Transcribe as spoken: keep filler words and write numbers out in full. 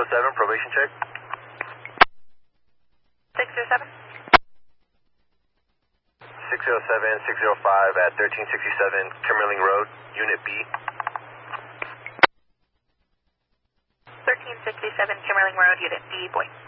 seven, probation check. six oh seven. six oh seven, six oh five at thirteen sixty-seven Kimmerling Road, Unit B. thirteen sixty-seven Kimmerling Road, Unit B, boy.